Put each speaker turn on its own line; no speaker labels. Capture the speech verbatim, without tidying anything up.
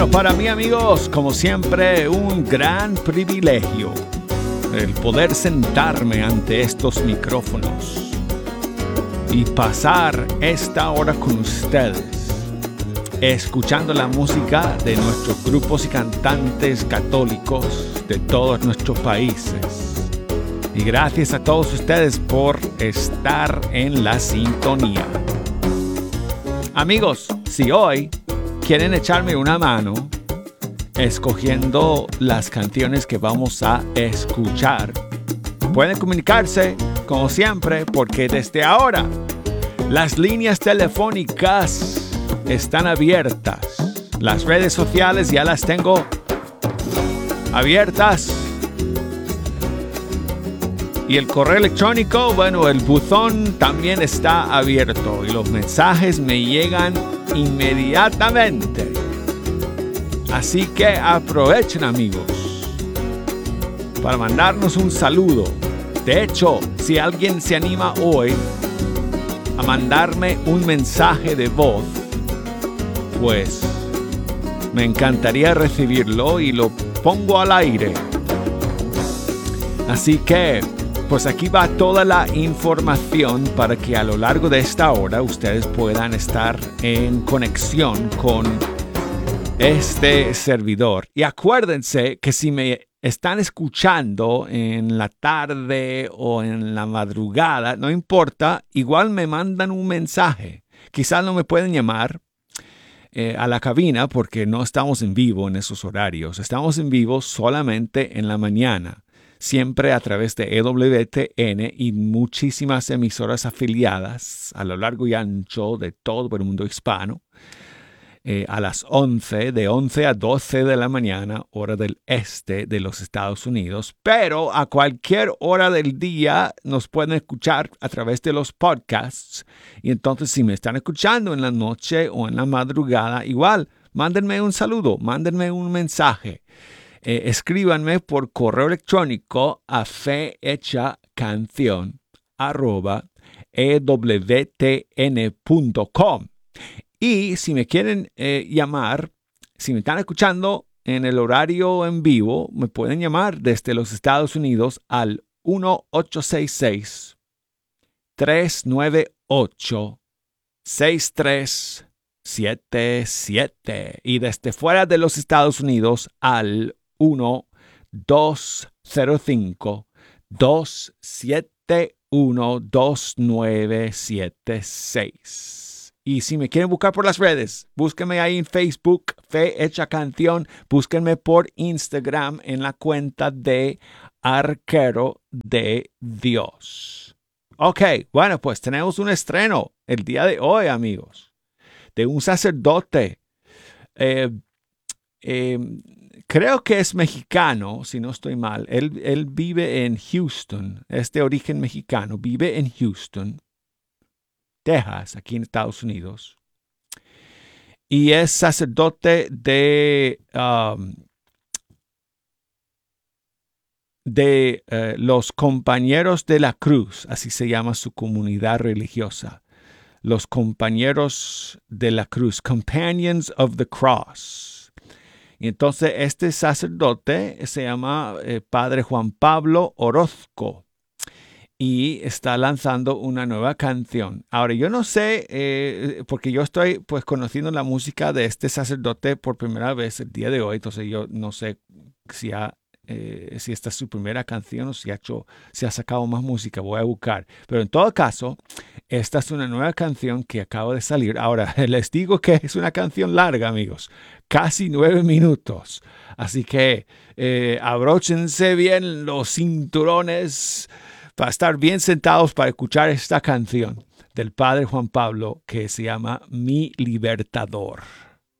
Bueno, para mí, amigos, como siempre, un gran privilegio el poder sentarme ante estos micrófonos y pasar esta hora con ustedes, escuchando la música de nuestros grupos y cantantes católicos de todos nuestros países. Y gracias a todos ustedes por estar en la sintonía. Amigos, si hoy quieren echarme una mano escogiendo las canciones que vamos a escuchar, pueden comunicarse como siempre, porque desde ahora las líneas telefónicas están abiertas. Las redes sociales ya las tengo abiertas. Y el correo electrónico, bueno, el buzón también está abierto. Y los mensajes me llegan inmediatamente. Así que aprovechen, amigos, para mandarnos un saludo. De hecho, si alguien se anima hoy a mandarme un mensaje de voz, pues me encantaría recibirlo y lo pongo al aire. Así que, pues aquí va toda la información para que a lo largo de esta hora ustedes puedan estar en conexión con este servidor. Y acuérdense que si me están escuchando en la tarde o en la madrugada, no importa, igual me mandan un mensaje. Quizás no me pueden llamar eh, a la cabina porque no estamos en vivo en esos horarios. Estamos en vivo solamente en la mañana, siempre a través de E W T N y muchísimas emisoras afiliadas a lo largo y ancho de todo el mundo hispano. Eh, a las once, de once a doce de la mañana, hora del este de los Estados Unidos. Pero a cualquier hora del día nos pueden escuchar a través de los podcasts. Y entonces si me están escuchando en la noche o en la madrugada, igual, mándenme un saludo, mándenme un mensaje. Eh, escríbanme por correo electrónico a fehechacanción arroba e w t n punto com. Y si me quieren eh, llamar, si me están escuchando en el horario en vivo, me pueden llamar desde los Estados Unidos al uno ocho seis seis, tres nueve ocho, seis tres siete siete. Y desde fuera de los Estados Unidos al uno dos cero cinco, dos siete uno, dos nueve siete seis. Y si me quieren buscar por las redes, búsquenme ahí en Facebook, Fe Hecha Canción. Búsquenme por Instagram en la cuenta de Arquero de Dios. Ok, bueno, pues tenemos un estreno el día de hoy, amigos, de un sacerdote. Eh, eh, creo que es mexicano, si no estoy mal. Él, él vive en Houston, es de origen mexicano, vive en Houston, Texas, aquí en Estados Unidos, y es sacerdote de, um, de uh, los Compañeros de la Cruz, así se llama su comunidad religiosa, los Compañeros de la Cruz, Companions of the Cross. Y entonces este sacerdote se llama eh, Padre Juan Pablo Orozco. Y está lanzando una nueva canción. Ahora, yo no sé, eh, porque yo estoy pues conociendo la música de este sacerdote por primera vez el día de hoy. Entonces yo no sé si, ha, eh, si esta es su primera canción o si ha, hecho, si ha sacado más música. Voy a buscar. Pero en todo caso, esta es una nueva canción que acaba de salir. Ahora, les digo que es una canción larga, amigos. Casi nueve minutos. Así que eh, abróchense bien los cinturones para estar bien sentados para escuchar esta canción del Padre Juan Pablo que se llama Mi Libertador.